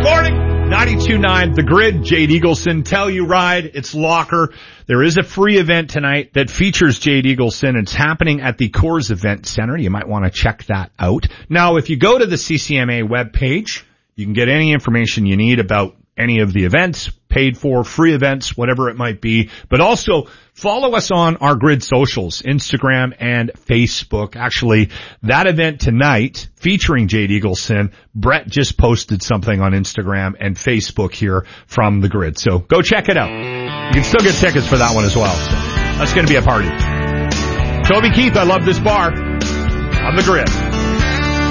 morning. 92.9 The Grid, Jade Eagleson, Telluride, it's Locker. There is a free event tonight that features Jade Eagleson. It's happening at the Coors Event Center. You might want to check that out. Now, if you go to the CCMA webpage, you can get any information you need about any of the events, paid for, free events, whatever it might be. But also follow us on our Grid socials, Instagram and Facebook. Actually, that event tonight featuring Jade Eagleson, Brett just posted something on Instagram and Facebook here from the Grid. So go check it out. You can still get tickets for that one as well. So that's going to be a party. Toby Keith, I love this bar on the Grid.